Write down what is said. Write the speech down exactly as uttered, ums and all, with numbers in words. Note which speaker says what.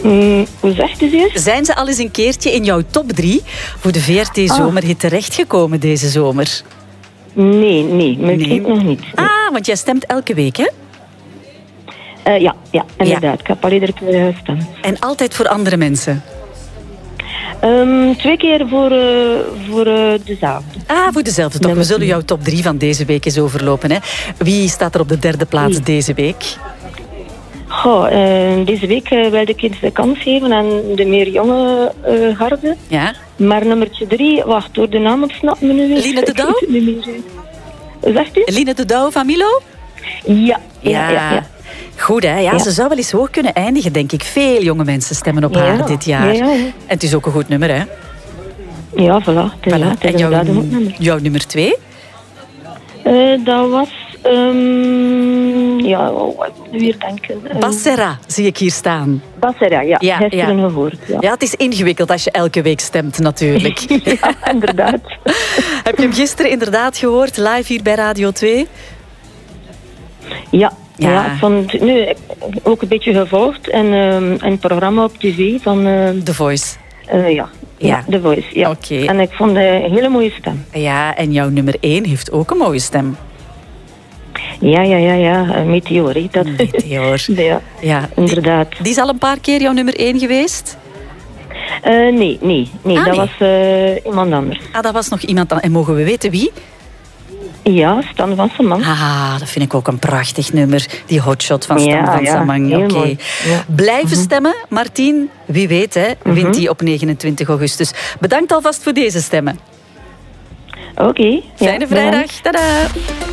Speaker 1: Mm, hoe zegt u ze?
Speaker 2: Zijn ze al eens een keertje in jouw top drie voor de V R T-zomerhit terechtgekomen deze zomer?
Speaker 1: Nee, nee, mijn
Speaker 2: Nee.
Speaker 1: kind nog niet. Nee.
Speaker 2: Ah, want jij stemt elke week, hè?
Speaker 1: Eh, ja, ja, inderdaad. Ik heb al iedere keer gestemd.
Speaker 2: En altijd voor andere mensen?
Speaker 1: Ehm, twee keer voor, uh, voor uh, dezelfde.
Speaker 2: Ah, voor dezelfde top. We zullen jouw top drie van deze week eens overlopen. Hè. Wie staat er op de derde plaats deze week?
Speaker 1: Goh, uh, deze week uh, wilde ik eens de kans geven aan de meer jonge uh, garde.
Speaker 2: Ja.
Speaker 1: Maar nummertje drie, wacht, door de naam ontsnapt me nu weer.
Speaker 2: Line de Douw?
Speaker 1: Zegt u?
Speaker 2: Line de Douw van Milo?
Speaker 1: Ja, ja, ja. ja, ja.
Speaker 2: Goed, hè? Ja,
Speaker 1: ja.
Speaker 2: Ze zou wel eens hoog kunnen eindigen, denk ik. Veel jonge mensen stemmen op
Speaker 1: ja.
Speaker 2: haar dit jaar.
Speaker 1: Ja, ja, ja.
Speaker 2: En het is ook een goed nummer, hè?
Speaker 1: Ja, voilà. Het is,
Speaker 2: voilà.
Speaker 1: ja, het is
Speaker 2: en jouw,
Speaker 1: een goed nummer.
Speaker 2: jouw nummer twee?
Speaker 1: Uh, dat was... Um, ja, oh, wat moet ik weer denken? Uh,
Speaker 2: Bassera, zie ik hier staan.
Speaker 1: Bassera, ja.
Speaker 2: Ja,
Speaker 1: Gisteren
Speaker 2: ja.
Speaker 1: gehoord. Ja.
Speaker 2: ja, het is ingewikkeld als je elke week stemt, natuurlijk.
Speaker 1: Ja, inderdaad.
Speaker 2: Heb je hem gisteren inderdaad gehoord, live hier bij Radio twee?
Speaker 1: Ja.
Speaker 2: Ja.
Speaker 1: Ja, ik vond het nu ook een beetje gevolgd in um, een programma op tv van... Uh,
Speaker 2: The Voice.
Speaker 1: Uh, ja. Ja, ja, The Voice. Ja.
Speaker 2: Okay.
Speaker 1: En ik vond een hele mooie stem.
Speaker 2: Ja, en jouw nummer één heeft ook een mooie stem.
Speaker 1: Ja, ja, ja, ja. Meteor, heet dat.
Speaker 2: Meteor.
Speaker 1: Ja,
Speaker 2: ja,
Speaker 1: inderdaad.
Speaker 2: Die, die is al een paar keer jouw nummer één geweest?
Speaker 1: Uh, nee, nee. nee
Speaker 2: ah,
Speaker 1: dat
Speaker 2: nee.
Speaker 1: was uh, iemand anders.
Speaker 2: Ah, dat was nog iemand anders. En mogen we weten wie?
Speaker 1: Ja, Stan van Samang.
Speaker 2: Ah, dat vind ik ook een prachtig nummer. Die hotshot van Stan
Speaker 1: ja,
Speaker 2: van
Speaker 1: ja,
Speaker 2: Samang. Oké. Okay.
Speaker 1: Ja.
Speaker 2: Blijven mm-hmm. stemmen, Martien. Wie weet, hè, wint hij mm-hmm. op negenentwintig augustus. Bedankt alvast voor deze stemmen.
Speaker 1: Oké. Okay,
Speaker 2: Fijne
Speaker 1: ja,
Speaker 2: vrijdag. Tada!